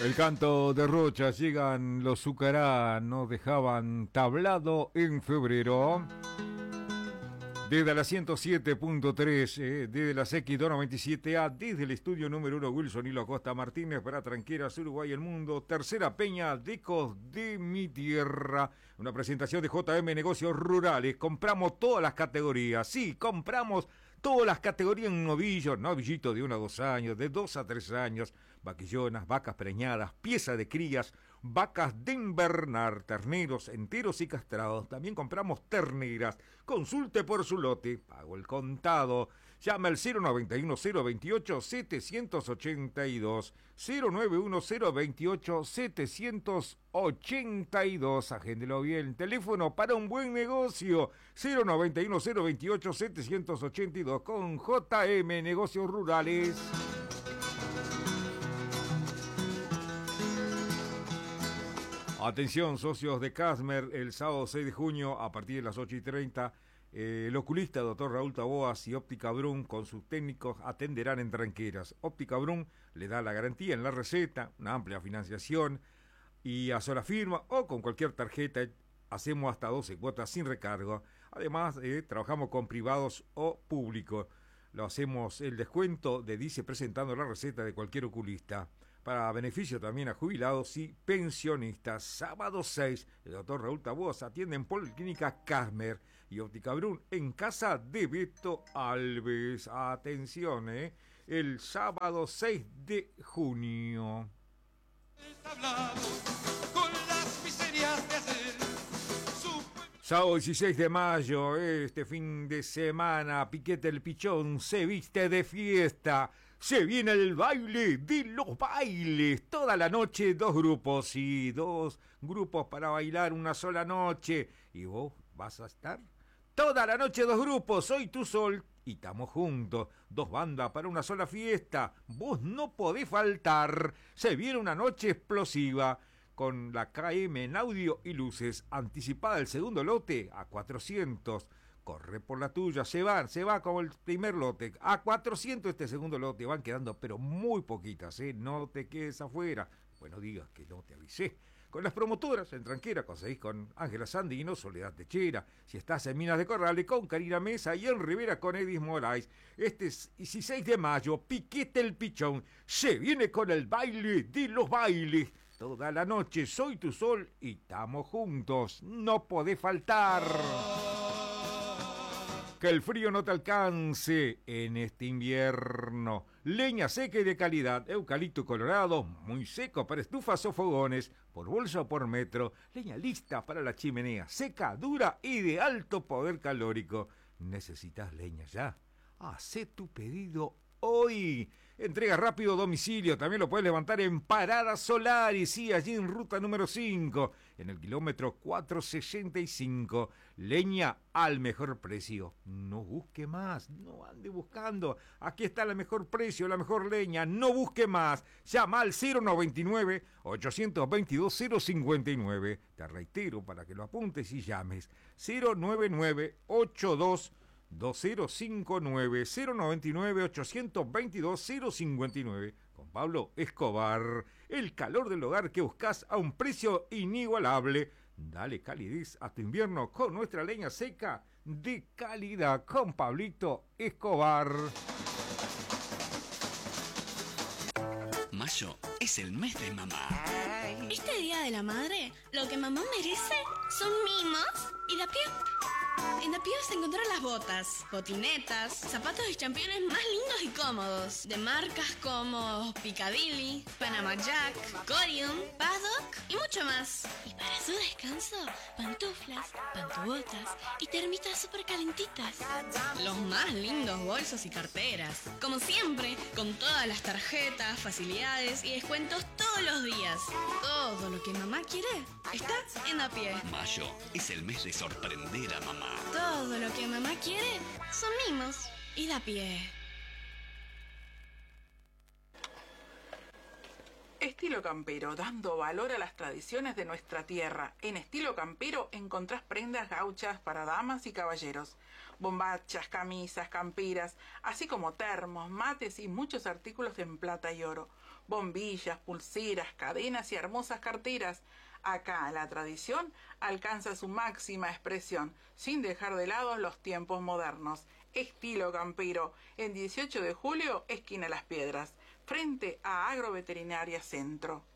El canto de Rocha, llegan los Zucará, nos dejaban tablado en febrero. Desde la 107.3, desde la X297A, desde el estudio número 1 Wilson Hilo Acosta Martínez para Tranqueras, Uruguay, el mundo. Tercera Peña, Decos de mi tierra. Una presentación de JM Negocios Rurales. Compramos todas las categorías. Sí, compramos todas las categorías en novillos, novillitos de 1 a 2 años, de 2 a 3 años, vaquillonas, vacas preñadas, pieza de crías, vacas de invernar, terneros enteros y castrados. También compramos terneras. Consulte por su lote, pago el contado. Llama al 091-028-782, 091-028-782. Agéndelo bien. Teléfono para un buen negocio, 091-028-782 con JM Negocios Rurales. Atención, socios de Casmer, el sábado 6 de junio a partir de las 8:30, el oculista Dr. Raúl Taboas y Óptica Brun con sus técnicos atenderán en Tranqueras. Óptica Brun le da la garantía en la receta, una amplia financiación y a sola firma o con cualquier tarjeta hacemos hasta 12 cuotas sin recargo. Además, trabajamos con privados o públicos. Lo hacemos el descuento de dice presentando la receta de cualquier oculista. Para beneficio también a jubilados y pensionistas. Sábado 6, el doctor Raúl Taboas atiende en Policlínica Casmer y Óptica Brun en casa de Beto Alves. Atención, el sábado 6 de junio. Sábado 16 de mayo, este fin de semana, Piquete el Pichón se viste de fiesta. Se viene el baile de los bailes. Toda la noche, 2 grupos. Y 2 grupos para bailar una sola noche. ¿Y vos vas a estar? Toda la noche, 2 grupos. Soy tu sol y estamos juntos. 2 bandas para una sola fiesta. Vos no podés faltar. Se viene una noche explosiva. Con la KM en audio y luces, anticipada el segundo lote a 400. Corre por la tuya, se va como el primer lote. A 400 este segundo lote, van quedando pero muy poquitas, no te quedes afuera. Bueno, digas que no te avisé. Con las promotoras en Tranquera conseguís con Ángela Sandino, Soledad Techera. Si estás en Minas de Corrales, con Karina Mesa, y en Rivera con Edis Moraes. Este es 16 de mayo, Piquete el Pichón. Se viene con el baile de los bailes. Toda la noche, soy tu sol y estamos juntos. No podés faltar. Que el frío no te alcance en este invierno. Leña seca y de calidad, eucalipto colorado, muy seco para estufas o fogones, por bolsa o por metro. Leña lista para la chimenea, seca, dura y de alto poder calórico. ¿Necesitas leña ya? Hacé tu pedido hoy. Entrega rápido a domicilio. También lo puedes levantar en Parada Solaris, sí, allí en ruta número 5, en el kilómetro 465. Leña al mejor precio. No busque más, no ande buscando. Aquí está el mejor precio, la mejor leña. No busque más. Llama al 099-822-059. Te reitero para que lo apuntes y llames. 099-82 2059 099 822 059 con Pablo Escobar. El calor del hogar que buscas a un precio inigualable. Dale calidez a tu invierno con nuestra leña seca de calidad con Pablito Escobar. Mayo es el mes de mamá. Este día de la madre, lo que mamá merece son mimos y da pie. En Da Pie vas a encontrar las botas, botinetas, zapatos y championes más lindos y cómodos, de marcas como Piccadilly, Panama Jack, Corium, Paddock y mucho más. Y para su descanso, pantuflas, pantubotas y termitas súper calentitas. Los más lindos bolsos y carteras. Como siempre, con todas las tarjetas, facilidades y descuentos todos los días. Todo lo que mamá quiere está en Da Pie. Mayo es el mes de sorprender a mamá. Todo lo que mamá quiere son mimos y Da Pie. Estilo Campero, dando valor a las tradiciones de nuestra tierra. En Estilo Campero encontrás prendas gauchas para damas y caballeros, bombachas, camisas, camperas, así como termos, mates y muchos artículos en plata y oro. bombillas, pulseras, cadenas y hermosas carteras. Acá la tradición alcanza su máxima expresión, sin dejar de lado los tiempos modernos. Estilo Campero, en 18 de julio, esquina Las Piedras, frente a Agroveterinaria Centro.